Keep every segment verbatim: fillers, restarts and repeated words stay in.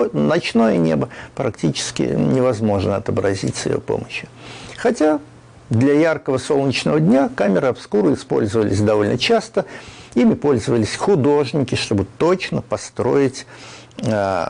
ночное небо практически невозможно отобразить с ее помощью. Хотя для яркого солнечного дня камеры обскуры использовались довольно часто. Ими пользовались художники, чтобы точно построить э,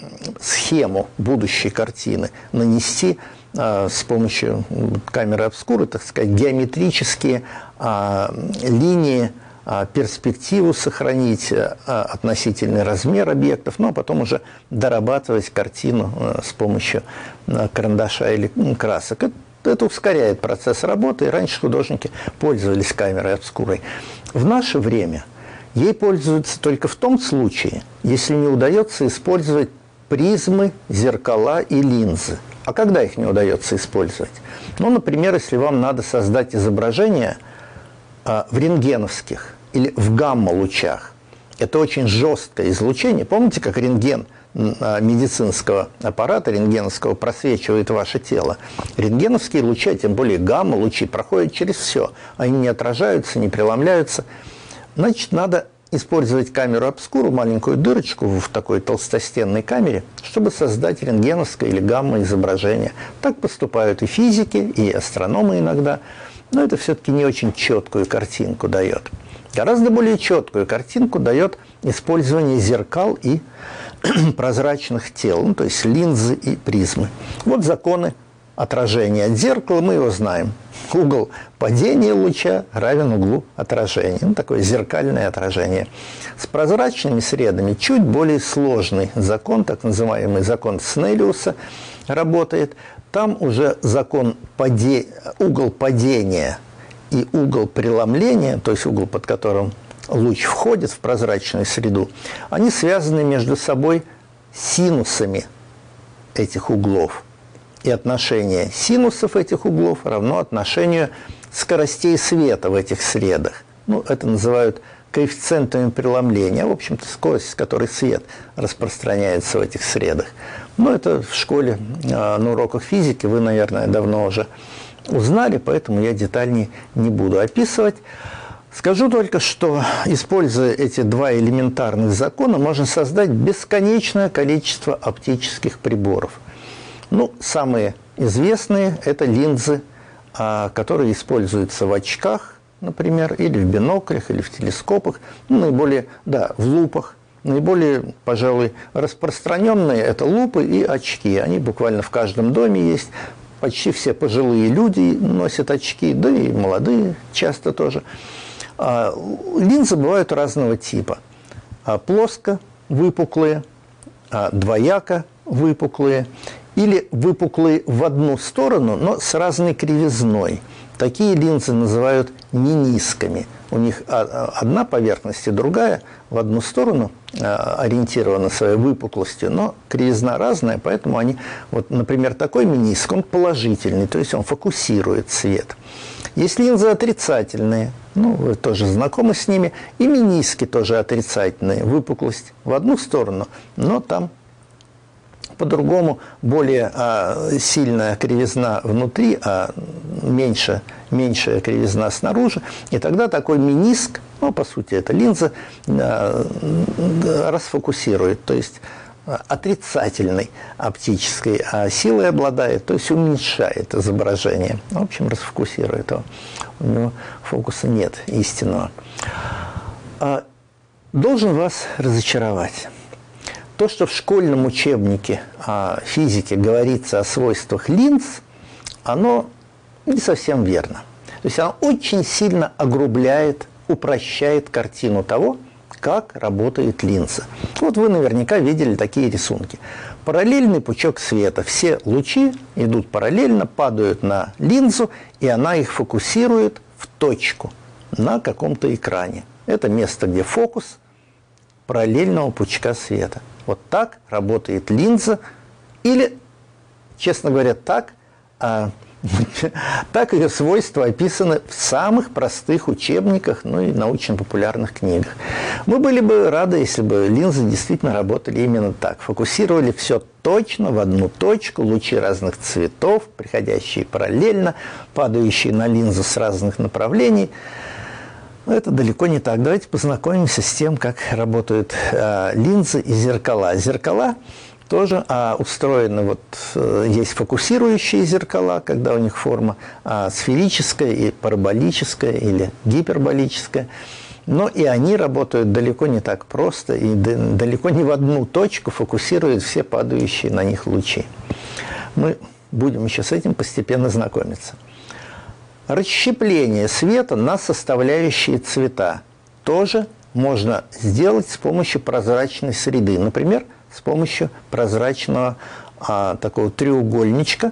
схему будущей картины, нанести э, с помощью камеры обскуры, так сказать, геометрические э, линии, э, перспективу сохранить, э, относительный размер объектов, ну а потом уже дорабатывать картину э, с помощью э, карандаша или красок. Это, это ускоряет процесс работы, и раньше художники пользовались камерой обскурой. В наше время ей пользуются только в том случае, если не удается использовать призмы, зеркала и линзы. А когда их не удается использовать? Ну, например, если вам надо создать изображение а, в рентгеновских или в гамма-лучах. Это очень жесткое излучение. Помните, как рентген а, медицинского аппарата, рентгеновского, просвечивает ваше тело? Рентгеновские лучи, а тем более гамма-лучи, проходят через все. Они не отражаются, не преломляются. Значит, надо использовать камеру обскуру, маленькую дырочку в такой толстостенной камере, чтобы создать рентгеновское или гамма-изображение. Так поступают и физики, и астрономы иногда, но это все-таки не очень четкую картинку дает. Гораздо более четкую картинку дает использование зеркал и прозрачных тел, ну, то есть линзы и призмы. Вот законы отражения от зеркала, мы его знаем. Угол падения луча равен углу отражения. Ну, такое зеркальное отражение. С прозрачными средами чуть более сложный закон, так называемый закон Снеллиуса, работает. Там уже закон паде... угол падения и угол преломления, то есть угол, под которым луч входит в прозрачную среду, они связаны между собой синусами этих углов. И отношение синусов этих углов равно отношению скоростей света в этих средах. Ну, это называют коэффициентами преломления, в общем-то, скорость, с которой свет распространяется в этих средах. Но это в школе на уроках физики вы, наверное, давно уже узнали, поэтому я детальнее не буду описывать. Скажу только, что, используя эти два элементарных закона, можно создать бесконечное количество оптических приборов. Ну, самые известные – это линзы, которые используются в очках, например, или в биноклях, или в телескопах, ну, наиболее, да, в лупах. Наиболее, пожалуй, распространенные – это лупы и очки. Они буквально в каждом доме есть. Почти все пожилые люди носят очки, да и молодые часто тоже. Линзы бывают разного типа. Плоско выпуклые, двояко выпуклые, или выпуклые в одну сторону, но с разной кривизной. Такие линзы называют менисками. У них одна поверхность и другая в одну сторону ориентирована своей выпуклостью, но кривизна разная, поэтому они, вот, например, такой мениск, он положительный, то есть он фокусирует свет. Есть линзы отрицательные, ну, вы тоже знакомы с ними, и мениски тоже отрицательные, выпуклость в одну сторону, но там по-другому, более а, сильная кривизна внутри, а меньше, меньшая кривизна снаружи. И тогда такой мениск, ну, по сути, это линза, а, расфокусирует, то есть отрицательной оптической а, силой обладает, то есть уменьшает изображение. В общем, расфокусирует его. У него фокуса нет истинного. А, должен вас разочаровать. То, что в школьном учебнике о физике говорится о свойствах линз, оно не совсем верно. То есть оно очень сильно огрубляет, упрощает картину того, как работает линза. Вот вы наверняка видели такие рисунки. Параллельный пучок света. Все лучи идут параллельно, падают на линзу, и она их фокусирует в точку на каком-то экране. Это место, где фокус параллельного пучка света. Вот так работает линза, или, честно говоря, так, а, так ее свойства описаны в самых простых учебниках, ну и научно-популярных книгах. Мы были бы рады, если бы линзы действительно работали именно так, фокусировали все точно в одну точку, лучи разных цветов, приходящие параллельно, падающие на линзу с разных направлений. Но это далеко не так. Давайте познакомимся с тем, как работают э, линзы и зеркала. Зеркала тоже а, устроены, вот есть фокусирующие зеркала, когда у них форма а, сферическая и параболическая или гиперболическая. Но и они работают далеко не так просто, и далеко не в одну точку фокусируют все падающие на них лучи. Мы будем еще с этим постепенно знакомиться. Расщепление света на составляющие цвета тоже можно сделать с помощью прозрачной среды. Например, с помощью прозрачного а, такого треугольничка,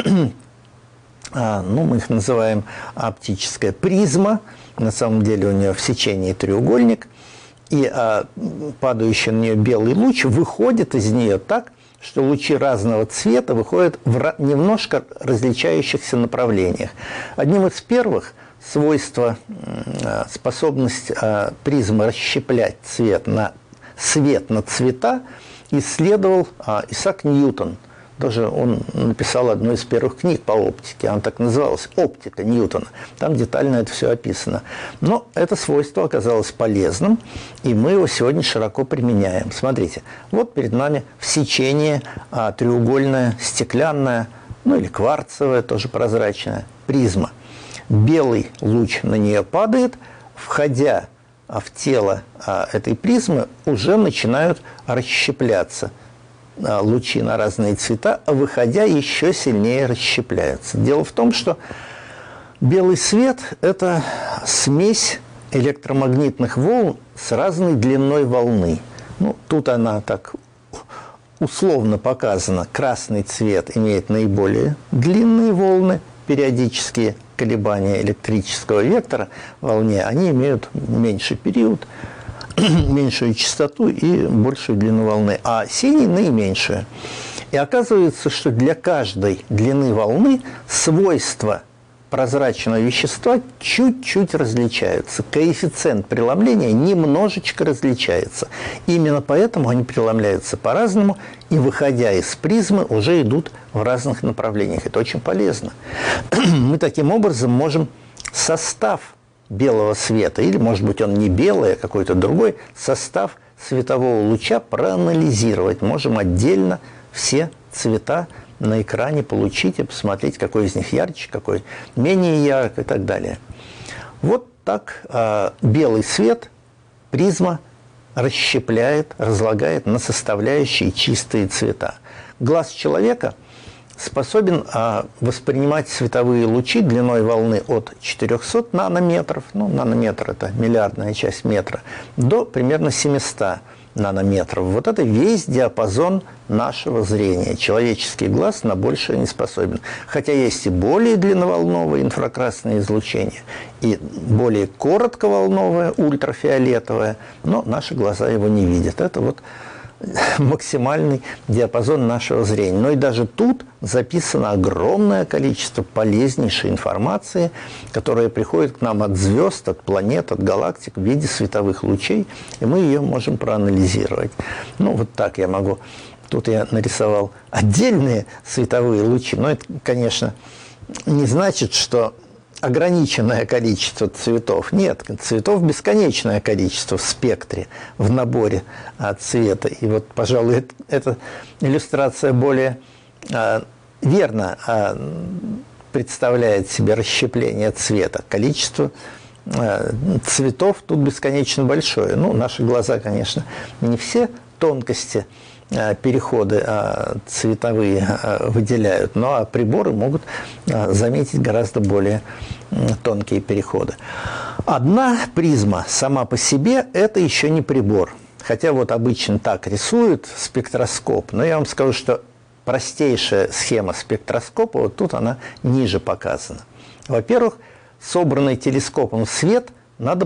а, ну, мы их называем оптическая призма. На самом деле у нее в сечении треугольник, и а, падающий на нее белый луч выходит из нее так, что лучи разного цвета выходят в немножко различающихся направлениях. Одним из первых свойства, способность а, призмы расщеплять цвет на, свет на цвета исследовал а, Исаак Ньютон. Даже он написал одну из первых книг по оптике, она так называлась «Оптика Ньютона». Там детально это все описано. Но это свойство оказалось полезным, и мы его сегодня широко применяем. Смотрите, вот перед нами в сечении а, треугольная, стеклянная, ну или кварцевая, тоже прозрачная призма. Белый луч на нее падает, входя в тело а, этой призмы, уже начинают расщепляться лучи на разные цвета, а выходя еще сильнее расщепляются. Дело в том, что белый свет – это смесь электромагнитных волн с разной длиной волны. Ну, тут она так условно показана. Красный цвет имеет наиболее длинные волны, периодические колебания электрического вектора в волне, они имеют меньший период, меньшую частоту и большую длину волны, а синий наименьшую. И оказывается, что для каждой длины волны свойства прозрачного вещества чуть-чуть различаются. Коэффициент преломления немножечко различается. Именно поэтому они преломляются по-разному, и, выходя из призмы, уже идут в разных направлениях. Это очень полезно. Мы таким образом можем состав белого света, или, может быть, он не белый, а какой-то другой, состав светового луча проанализировать. Можем отдельно все цвета на экране получить и посмотреть, какой из них ярче, какой менее яркий и так далее. Вот так э, белый свет призма расщепляет, разлагает на составляющие чистые цвета. Глаз человека способен а, воспринимать световые лучи длиной волны от четырехсот нанометров, ну, нанометр – это миллиардная часть метра, до примерно семисот нанометров. Вот это весь диапазон нашего зрения. Человеческий глаз на большее не способен. Хотя есть и более длинноволновое инфракрасное излучение, и более коротковолновое ультрафиолетовое, но наши глаза его не видят. Это вот максимальный диапазон нашего зрения. Но и даже тут записано огромное количество полезнейшей информации, которая приходит к нам от звезд, от планет, от галактик в виде световых лучей, и мы ее можем проанализировать. Ну, вот так я могу. Тут я нарисовал отдельные световые лучи, но это, конечно, не значит, что ограниченное количество цветов. Нет, цветов бесконечное количество в спектре, в наборе от цвета. И вот, пожалуй, эта иллюстрация более а, верно а, представляет себе расщепление цвета. Количество а, цветов тут бесконечно большое. Ну, наши глаза, конечно, не все тонкости переходы цветовые выделяют, но приборы могут заметить гораздо более тонкие переходы. Одна призма сама по себе – это еще не прибор. Хотя вот обычно так рисуют спектроскоп, но я вам скажу, что простейшая схема спектроскопа, вот тут она ниже показана. Во-первых, собранный телескопом свет надо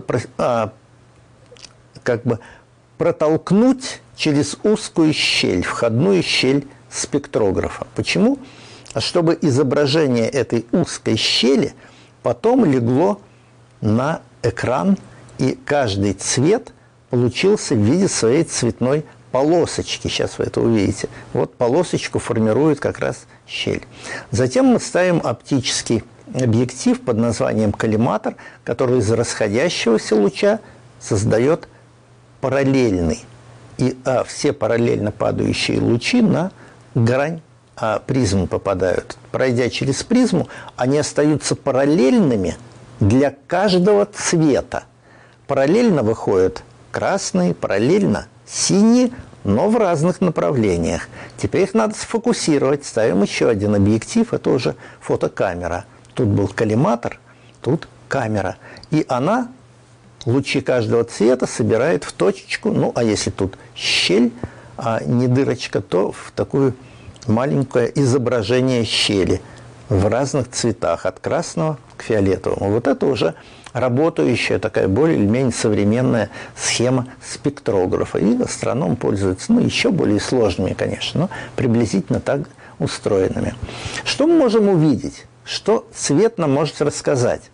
как бы протолкнуть через узкую щель, входную щель спектрографа. Почему? А чтобы изображение этой узкой щели потом легло на экран, и каждый цвет получился в виде своей цветной полосочки. Сейчас вы это увидите. Вот полосочку формирует как раз щель. Затем мы ставим оптический объектив под названием коллиматор, который из расходящегося луча создает параллельный. и а, все параллельно падающие лучи на грань а, призмы попадают. Пройдя через призму, они остаются параллельными для каждого цвета. Параллельно выходят красные, параллельно синие, но в разных направлениях. Теперь их надо сфокусировать. Ставим еще один объектив, это уже фотокамера. Тут был коллиматор, тут камера. И она лучи каждого цвета собирает в точечку. Ну, а если тут щель, а не дырочка, то в такую маленькое изображение щели в разных цветах, от красного к фиолетовому. Вот это уже работающая такая более или менее современная схема спектрографа. И астроном пользуется, ну, еще более сложными, конечно, но приблизительно так устроенными. Что мы можем увидеть? Что цвет нам может рассказать?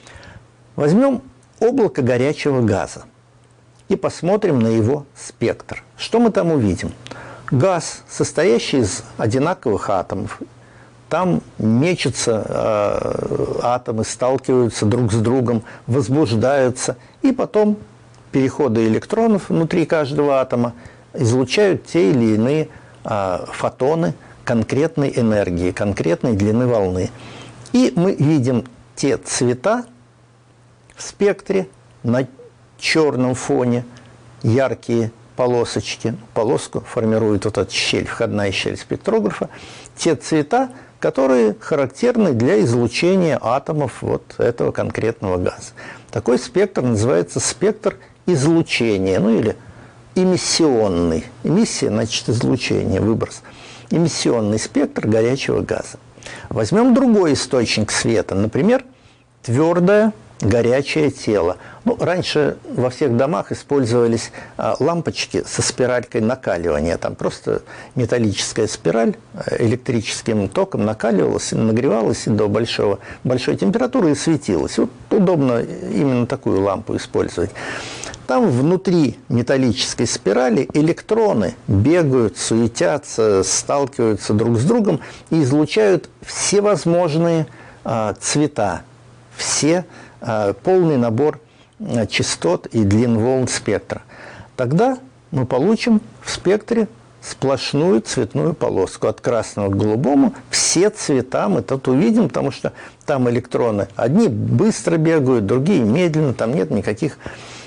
Возьмем облако горячего газа и посмотрим на его спектр. Что мы там увидим? Газ, состоящий из одинаковых атомов. Там мечутся э, атомы, сталкиваются друг с другом, возбуждаются. И потом переходы электронов внутри каждого атома излучают те или иные э, фотоны конкретной энергии, конкретной длины волны. И мы видим те цвета в спектре на черном фоне, яркие полосочки. Полоску формирует вот эта щель, входная щель спектрографа. Те цвета, которые характерны для излучения атомов вот этого конкретного газа. Такой спектр называется спектр излучения, ну или эмиссионный. Эмиссия, значит, излучение, выброс. Эмиссионный спектр горячего газа. Возьмем другой источник света, например, твердое горячее тело. Ну, раньше во всех домах использовались а, лампочки со спиралькой накаливания. Там просто металлическая спираль электрическим током накаливалась, нагревалась до большого, большой температуры и светилась. Вот удобно именно такую лампу использовать. Там внутри металлической спирали электроны бегают, суетятся, сталкиваются друг с другом и излучают всевозможные а, цвета, все полный набор частот и длин волн спектра. Тогда мы получим в спектре сплошную цветную полоску. От красного к голубому все цвета мы тут увидим, потому что там электроны одни быстро бегают, другие медленно, там нет никаких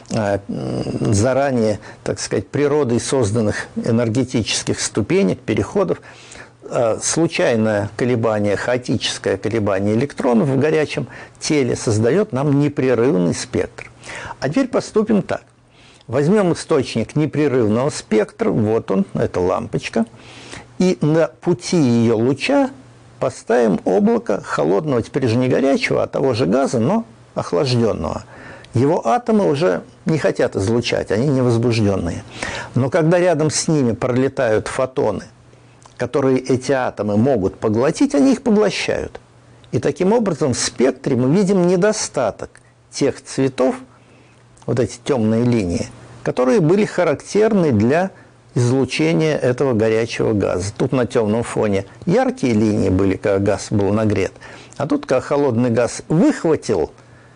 заранее, так сказать, природой созданных энергетических ступенек, переходов. Случайное колебание, хаотическое колебание электронов в горячем теле создает нам непрерывный спектр. А теперь поступим так. Возьмем источник непрерывного спектра, вот он, это лампочка, и на пути ее луча поставим облако холодного, теперь же не горячего, а того же газа, но охлажденного. Его атомы уже не хотят излучать, они не возбужденные. Но когда рядом с ними пролетают фотоны, которые эти атомы могут поглотить, они их поглощают. И таким образом в спектре мы видим недостаток тех цветов, вот эти темные линии, которые были характерны для излучения этого горячего газа. Тут на темном фоне яркие линии были, когда газ был нагрет, а тут, когда холодный газ выхватил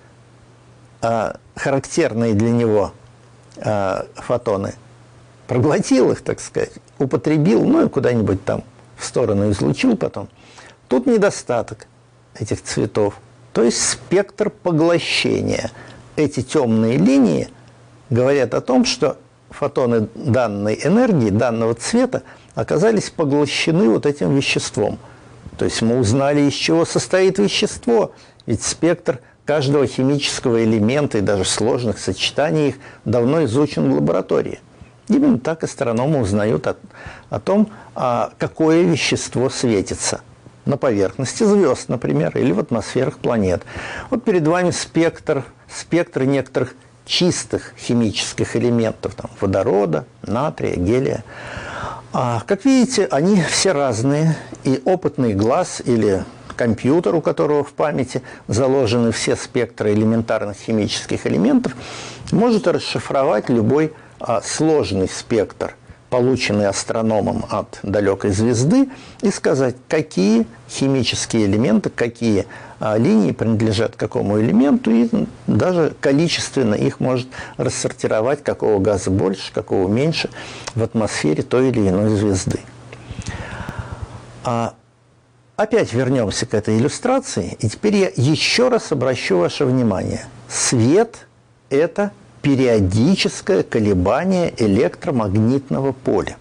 а, характерные для него а, фотоны, проглотил их, так сказать, употребил, ну и куда-нибудь там в сторону излучил потом. Тут недостаток этих цветов, то есть спектр поглощения. Эти темные линии говорят о том, что фотоны данной энергии, данного цвета оказались поглощены вот этим веществом. То есть мы узнали, из чего состоит вещество, ведь спектр каждого химического элемента и даже сложных сочетаний их давно изучен в лаборатории. Именно так астрономы узнают о, о том, а какое вещество светится на поверхности звезд, например, или в атмосферах планет. Вот перед вами спектр, спектр некоторых чистых химических элементов, там, водорода, натрия, гелия. А, как видите, они все разные, и опытный глаз или компьютер, у которого в памяти заложены все спектры элементарных химических элементов, может расшифровать любой а, сложный спектр полученный астрономом от далекой звезды, и сказать, какие химические элементы, какие а, линии принадлежат какому элементу, и даже количественно их может рассортировать, какого газа больше, какого меньше в атмосфере той или иной звезды. А, опять вернемся к этой иллюстрации, и теперь я еще раз обращу ваше внимание. Свет – это периодическое колебание электромагнитного поля.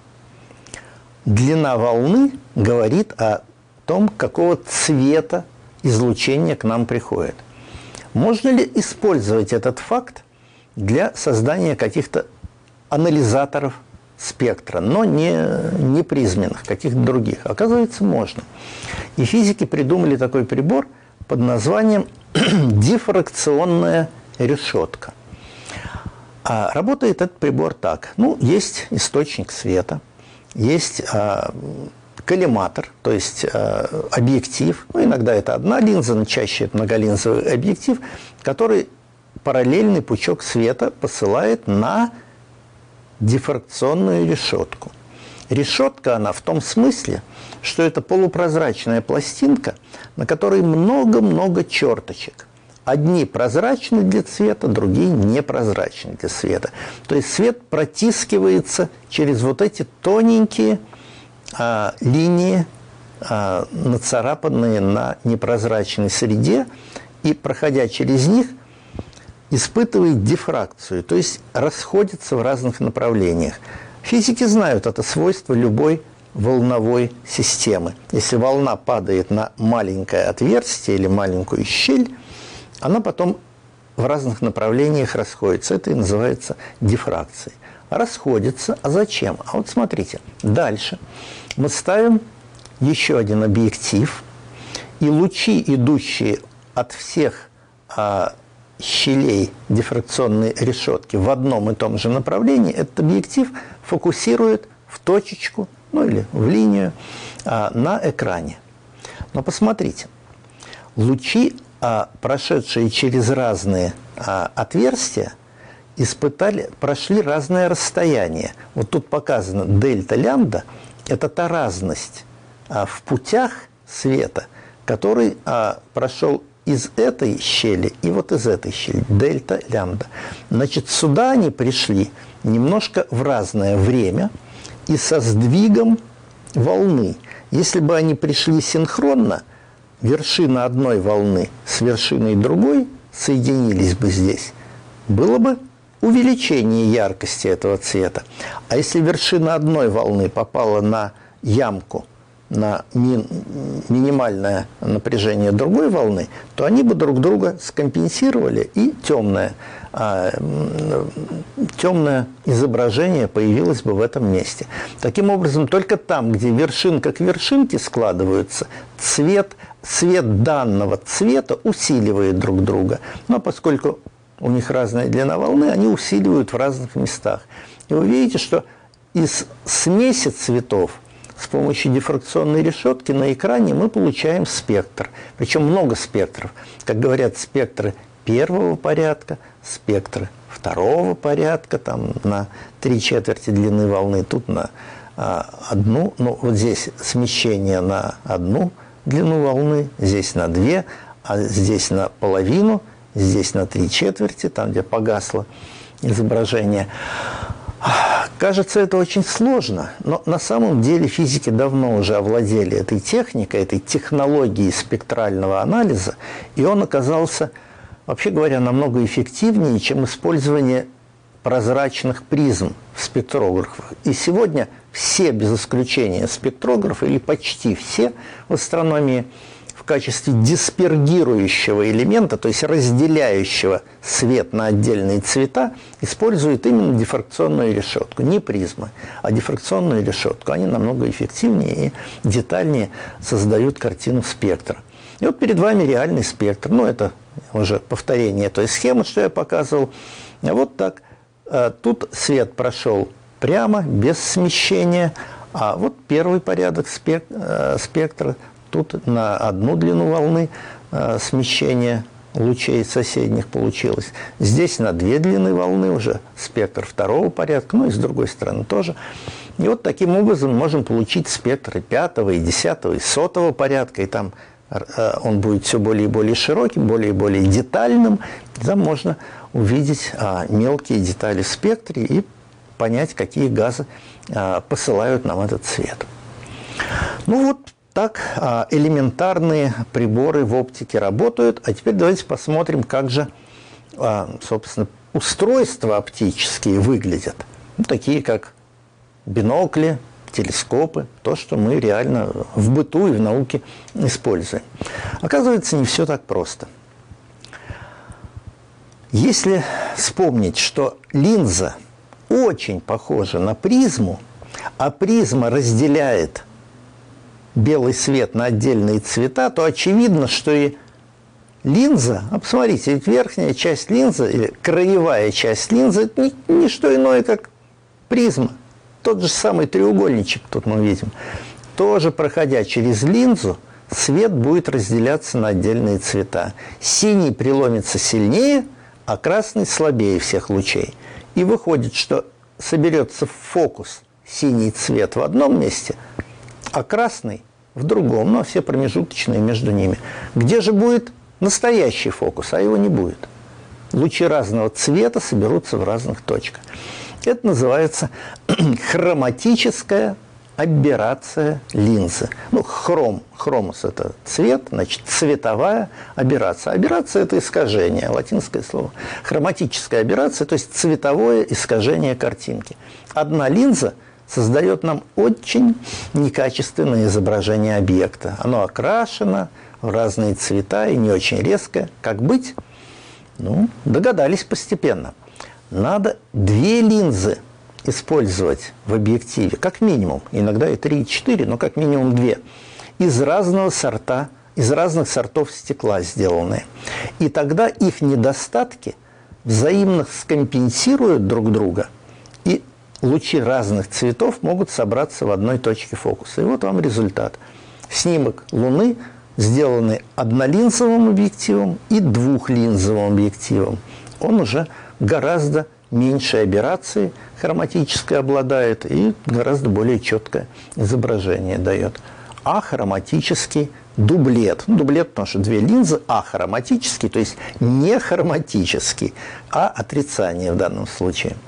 Длина волны говорит о том, какого цвета излучение к нам приходит. Можно ли использовать этот факт для создания каких-то анализаторов спектра, но не, не призменных, каких-то других? Оказывается, можно. И физики придумали такой прибор под названием дифракционная решетка. А работает этот прибор так. Ну, есть источник света, есть а, коллиматор, то есть а, объектив. Ну, иногда это одна линза, но чаще это многолинзовый объектив, который параллельный пучок света посылает на дифракционную решетку. Решетка, она в том смысле, что это полупрозрачная пластинка, на которой много-много черточек. Одни прозрачны для цвета, другие непрозрачны для света. То есть свет протискивается через вот эти тоненькие а, линии, а, нацарапанные на непрозрачной среде, и, проходя через них, испытывает дифракцию, то есть расходится в разных направлениях. Физики знают это свойство любой волновой системы. Если волна падает на маленькое отверстие или маленькую щель, она потом в разных направлениях расходится. Это и называется дифракцией. Расходится. А зачем? А вот смотрите. Дальше мы ставим еще один объектив, и лучи, идущие от всех а, щелей дифракционной решетки в одном и том же направлении, этот объектив фокусирует в точечку, ну или в линию а, на экране. Но посмотрите, лучи, а, прошедшие через разные а, отверстия, испытали, прошли разное расстояние. Вот тут показано дельта-лямбда – это та разность а, в путях света, который а, прошел из этой щели и вот из этой щели, дельта-лямбда. Значит, сюда они пришли немножко в разное время и со сдвигом волны. Если бы они пришли синхронно, вершина одной волны с вершиной другой соединились бы здесь, было бы увеличение яркости этого цвета. А если вершина одной волны попала на ямку, на ми минимальное напряжение другой волны, то они бы друг друга скомпенсировали, и темное, а, темное изображение появилось бы в этом месте. Таким образом, только там, где вершинка к вершинке складываются, цвет, цвет данного цвета усиливает друг друга. Но поскольку у них разная длина волны, они усиливают в разных местах. И вы видите, что из смеси цветов с помощью дифракционной решетки на экране мы получаем спектр. Причем много спектров. Как говорят, спектры первого порядка, спектры второго порядка, там на три четверти длины волны, тут на а, одну. Ну, вот здесь смещение на одну длину волны, здесь на две, а здесь на половину, здесь на три четверти, там, где погасло изображение. Кажется, это очень сложно, но на самом деле физики давно уже овладели этой техникой, этой технологией спектрального анализа, и он оказался, вообще говоря, намного эффективнее, чем использование прозрачных призм в спектрографах. И сегодня все, без исключения, спектрографы, или почти все в астрономии, в качестве диспергирующего элемента, то есть разделяющего свет на отдельные цвета, используют именно дифракционную решетку. Не призмы, а дифракционную решетку. Они намного эффективнее и детальнее создают картину спектра. И вот перед вами реальный спектр. Ну, это уже повторение той схемы, что я показывал. Вот так. Тут свет прошел прямо, без смещения. А вот первый порядок спектра. Тут на одну длину волны э, смещение лучей соседних получилось. Здесь на две длины волны уже спектр второго порядка, ну и с другой стороны тоже. И вот таким образом можем получить спектры пятого и десятого и сотого порядка, и там он будет все более и более широким, более и более детальным. Там можно увидеть а, мелкие детали в спектре и понять, какие газы а, посылают нам этот цвет. Ну вот так а, элементарные приборы в оптике работают. А теперь давайте посмотрим, как же, а, собственно, устройства оптические выглядят. Ну, такие как бинокли, телескопы, то, что мы реально в быту и в науке используем. Оказывается, не все так просто. Если вспомнить, что линза очень похожа на призму, а призма разделяет белый свет на отдельные цвета, то очевидно, что и линза, а посмотрите, ведь верхняя часть линзы, или краевая часть линзы, это не, не что иное, как призма. Тот же самый треугольничек, тут мы видим, тоже проходя через линзу, свет будет разделяться на отдельные цвета. Синий преломится сильнее, а красный слабее всех лучей. И выходит, что соберется в фокус синий цвет в одном месте, а красный в другом, но все промежуточные между ними. Где же будет настоящий фокус, а его не будет? Лучи разного цвета соберутся в разных точках. Это называется хроматическая аберрация линзы. Ну, хром, хромус – это цвет, значит, цветовая аберрация. Аберрация – это искажение, латинское слово. Хроматическая аберрация, то есть цветовое искажение картинки. Одна линза создает нам очень некачественное изображение объекта. Оно окрашено в разные цвета и не очень резкое. Как быть? Ну, догадались постепенно. Надо две линзы использовать в объективе, как минимум, иногда и три, и четыре, но как минимум две, из разного сорта, из разных сортов стекла сделанные. И тогда их недостатки взаимно скомпенсируют друг друга, и лучи разных цветов могут собраться в одной точке фокуса. И вот вам результат. Снимок Луны, сделанный однолинзовым объективом и двухлинзовым объективом. Он уже гораздо меньше аберрации хроматической обладает и гораздо более четкое изображение дает. Ахроматический дублет. Ну, дублет, потому что две линзы, ахроматический, то есть не хроматический, а отрицание в данном случае.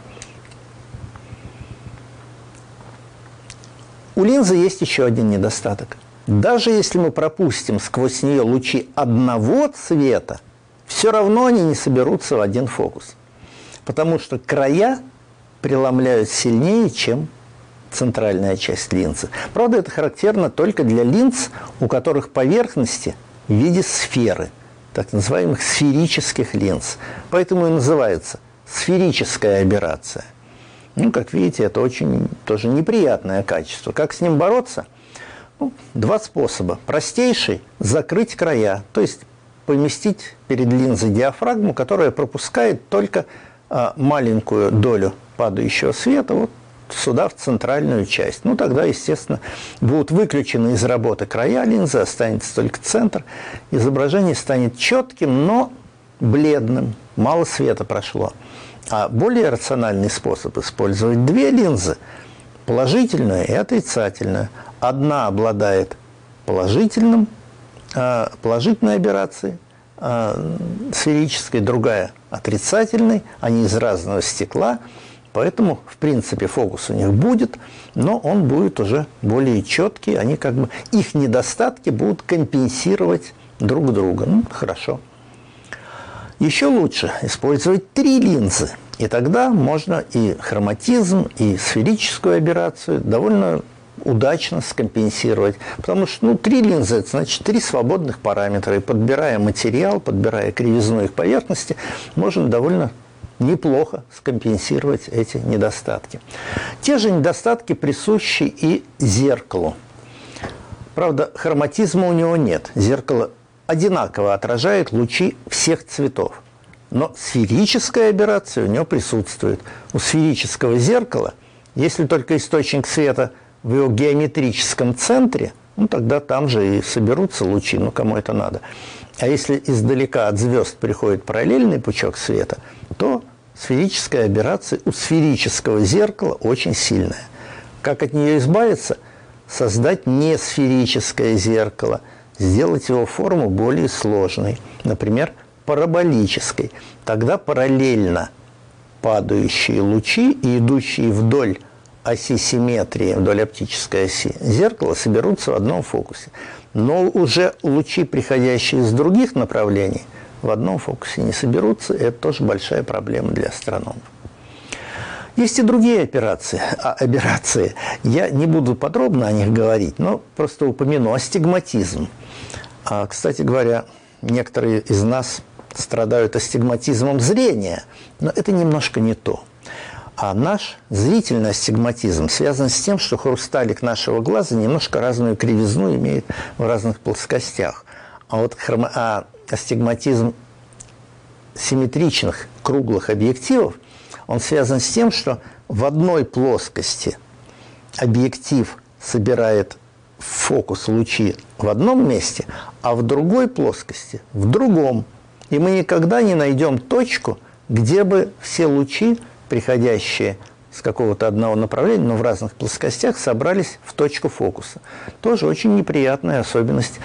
У линзы есть еще один недостаток. Даже если мы пропустим сквозь нее лучи одного цвета, все равно они не соберутся в один фокус. Потому что края преломляют сильнее, чем центральная часть линзы. Правда, это характерно только для линз, у которых поверхности в виде сферы, так называемых сферических линз. Поэтому и называется сферическая аберрация. Ну, как видите, это очень тоже неприятное качество. Как с ним бороться? Ну, два способа. Простейший – закрыть края, то есть поместить перед линзой диафрагму, которая пропускает только а, маленькую долю падающего света вот сюда, в центральную часть. Ну, тогда, естественно, будут выключены из работы края линзы, останется только центр. Изображение станет четким, но бледным, мало света прошло. А более рациональный способ использовать две линзы, положительную и отрицательную. Одна обладает положительным, положительной аберрацией, сферической, другая отрицательной. Они из разного стекла, поэтому, в принципе, фокус у них будет, но он будет уже более четкий. Они как бы, их недостатки будут компенсировать друг друга. Ну, хорошо. Еще лучше использовать три линзы, и тогда можно и хроматизм, и сферическую аберрацию довольно удачно скомпенсировать. Потому что ну, три линзы – это значит три свободных параметра. И подбирая материал, подбирая кривизну их поверхности, можно довольно неплохо скомпенсировать эти недостатки. Те же недостатки присущи и зеркалу. Правда, хроматизма у него нет. Зеркало одинаково отражает лучи всех цветов. Но сферическая аберрация у него присутствует. У сферического зеркала, если только источник света в его геометрическом центре, ну тогда там же и соберутся лучи, ну кому это надо. А если издалека от звезд приходит параллельный пучок света, то сферическая аберрация у сферического зеркала очень сильная. Как от нее избавиться? Создать несферическое зеркало, сделать его форму более сложной, например, параболической. Тогда параллельно падающие лучи и идущие вдоль оси симметрии, вдоль оптической оси зеркала соберутся в одном фокусе. Но уже лучи, приходящие из других направлений, в одном фокусе не соберутся. Это тоже большая проблема для астрономов. Есть и другие операции, а, аберрации. Я не буду подробно о них говорить, но просто упомяну. Астигматизм. А, кстати говоря, некоторые из нас страдают астигматизмом зрения, но это немножко не то. А наш зрительный астигматизм связан с тем, что хрусталик нашего глаза немножко разную кривизну имеет в разных плоскостях. А вот хромо... а астигматизм симметричных круглых объективов, он связан с тем, что в одной плоскости объектив собирает в фокус лучи в одном месте, а в другой плоскости в другом. И мы никогда не найдем точку, где бы все лучи, приходящие с какого-то одного направления, но в разных плоскостях, собрались в точку фокуса. Тоже очень неприятная особенность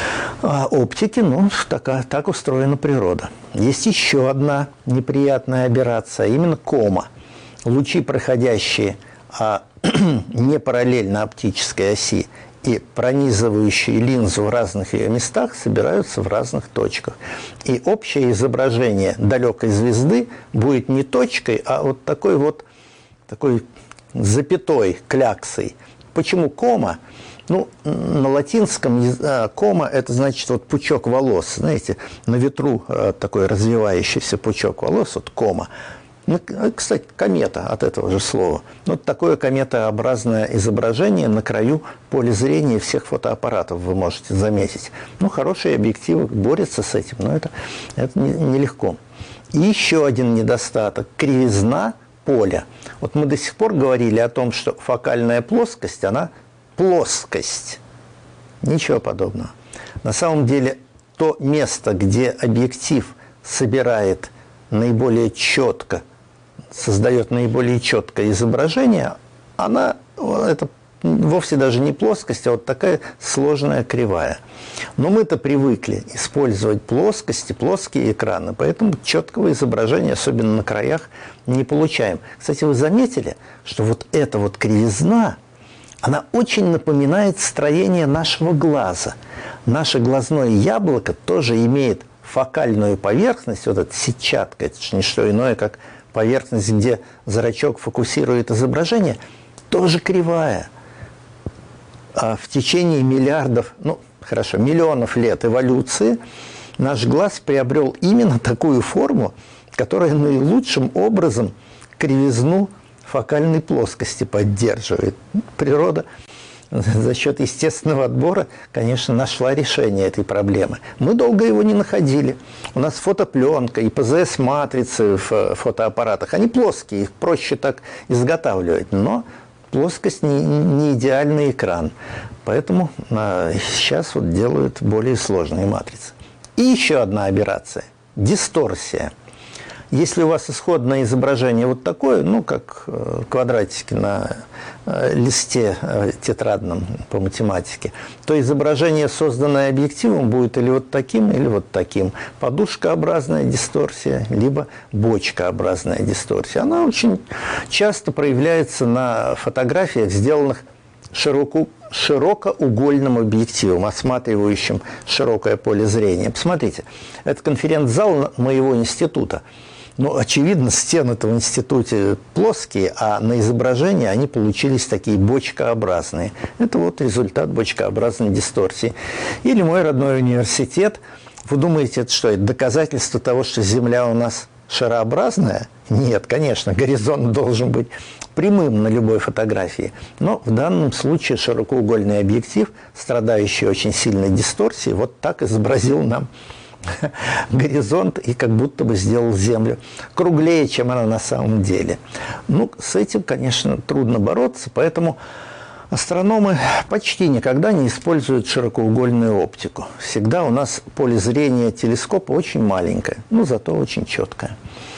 а, оптики, но так, так устроена природа. Есть еще одна неприятная аберрация, именно кома. Лучи, проходящие а, не параллельно оптической оси и пронизывающие линзу в разных ее местах, собираются в разных точках. И общее изображение далекой звезды будет не точкой, а вот такой вот такой запятой, кляксой. Почему кома? Ну, на латинском кома – это значит вот пучок волос. Знаете, на ветру такой развивающийся пучок волос, вот кома. Ну, кстати, комета от этого же слова. Вот такое кометообразное изображение на краю поля зрения всех фотоаппаратов вы можете заметить. Ну, хорошие объективы борются с этим, но это, это нелегко. И еще один недостаток – кривизна поля. Вот мы до сих пор говорили о том, что фокальная плоскость, она плоскость. Ничего подобного. На самом деле, то место, где объектив собирает наиболее четко, создает наиболее четкое изображение, она, это вовсе даже не плоскость, а вот такая сложная кривая. Но мы-то привыкли использовать плоскости, плоские экраны, поэтому четкого изображения, особенно на краях, не получаем. Кстати, вы заметили, что вот эта вот кривизна, она очень напоминает строение нашего глаза. Наше глазное яблоко тоже имеет фокальную поверхность, вот эта сетчатка, это же не что иное, как поверхность, где зрачок фокусирует изображение, тоже кривая. А в течение миллиардов, ну, хорошо, миллионов лет эволюции наш глаз приобрел именно такую форму, которая наилучшим образом кривизну фокальной плоскости поддерживает. Природа за счет естественного отбора, конечно, нашла решение этой проблемы. Мы долго его не находили. У нас фотопленка и ПЗС-матрицы в фотоаппаратах, они плоские, их проще так изготавливать, но плоскость не, не идеальный экран. Поэтому а, сейчас вот делают более сложные матрицы. И еще одна аберрация – дисторсия. Если у вас исходное изображение вот такое, ну, как квадратики на листе тетрадном по математике, то изображение, созданное объективом, будет или вот таким, или вот таким. Подушкообразная дисторсия, либо бочкообразная дисторсия. Она очень часто проявляется на фотографиях, сделанных широко, широкоугольным объективом, осматривающим широкое поле зрения. Посмотрите, это конференц-зал моего института. Ну, очевидно, стены-то в институте плоские, а на изображении они получились такие бочкообразные. Это вот результат бочкообразной дисторсии. Или мой родной университет. Вы думаете, это что, это доказательство того, что Земля у нас шарообразная? Нет, конечно, горизонт должен быть прямым на любой фотографии. Но в данном случае широкоугольный объектив, страдающий очень сильной дисторсией, вот так изобразил нам горизонт и как будто бы сделал Землю круглее, чем она на самом деле. Ну, с этим, конечно, трудно бороться, поэтому Астрономы почти никогда не используют широкоугольную оптику. Всегда у нас поле зрения телескопа очень маленькое, но зато очень четкое.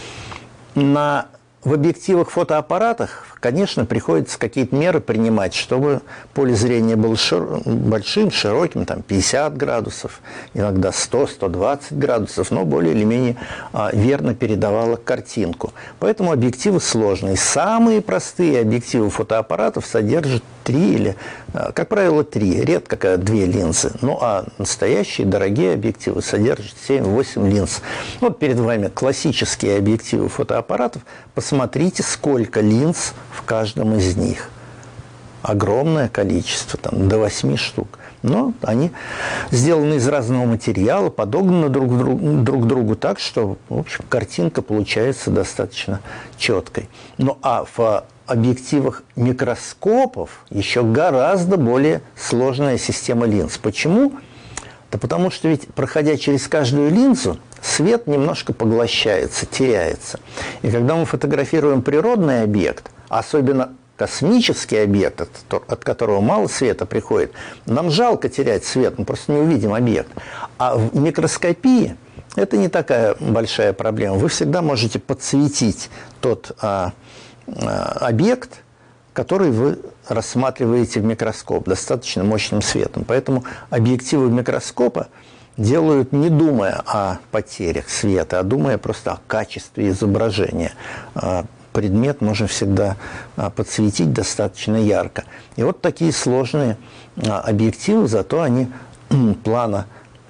На, в объективах фотоаппаратах, конечно, приходится какие-то меры принимать, чтобы поле зрения было шир... большим, широким, там пятьдесят градусов, иногда сто — сто двадцать градусов, но более или менее а, верно передавало картинку. Поэтому объективы сложные. Самые простые объективы фотоаппаратов содержат три или, как правило, три, редко когда две линзы. Ну а настоящие дорогие объективы содержат семь-восемь линз. Вот перед вами классические объективы фотоаппаратов. Посмотрите, сколько линз в каждом из них. Огромное количество, там, до восьми штук. Но они сделаны из разного материала, подогнаны друг к другу, друг к другу так, что, в общем, картинка получается достаточно четкой. Ну а в объективах микроскопов еще гораздо более сложная система линз. Почему? Да потому что ведь, проходя через каждую линзу, свет немножко поглощается, теряется. И когда мы фотографируем природный объект, особенно космический объект, от, от которого мало света приходит, нам жалко терять свет, мы просто не увидим объект. А в микроскопии это не такая большая проблема. Вы всегда можете подсветить тот а, а, объект, который вы рассматриваете в микроскоп достаточно мощным светом. Поэтому объективы микроскопа делают, не думая о потерях света, а думая просто о качестве изображения. Предмет можно всегда подсветить достаточно ярко. И вот такие сложные объективы, зато они плана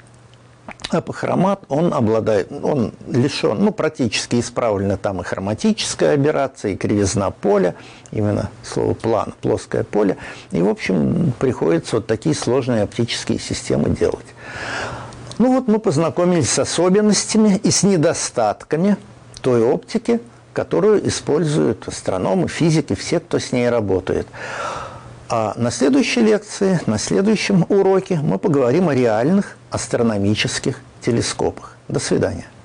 апохромат, он обладает, он лишен, ну, практически исправлена там и хроматическая аберрация, и кривизна поля, именно слово план, плоское поле. И, в общем, приходится вот такие сложные оптические системы делать. Ну вот мы познакомились с особенностями и с недостатками той оптики, которую используют астрономы, физики, все, кто с ней работает. А на следующей лекции, на следующем уроке мы поговорим о реальных астрономических телескопах. До свидания.